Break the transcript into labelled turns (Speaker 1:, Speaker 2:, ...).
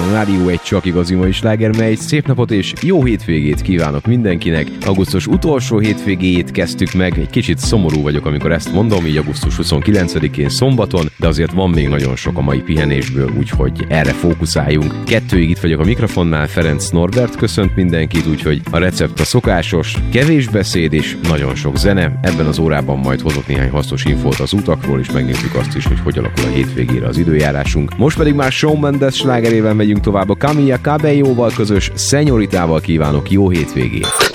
Speaker 1: a Rádió egy csak igazi mai sláger, mely szép napot és jó hétvégét kívánok mindenkinek. Augusztus utolsó hétvégéjét kezdtük meg, egy kicsit szomorú vagyok, amikor ezt mondom, így augusztus 29-én szombaton, de azért van még nagyon sok a mai pihenésből, úgyhogy erre fókuszáljunk. 2-ig itt vagyok a mikrofonnál, Ferenc Norbert köszönt mindenkit, úgyhogy a recept a szokásos, kevés beszéd és nagyon sok zene. Ebben az órában majd hozok néhány hasznos infót az utakról, és megnézzük azt is, hogy alakul a hétvégére az időjárásunk. Most pedig már Shawn Mendes slágerével megyünk tovább, a Camila Cabello-val közös Szenyoritával kívánok jó hétvégét!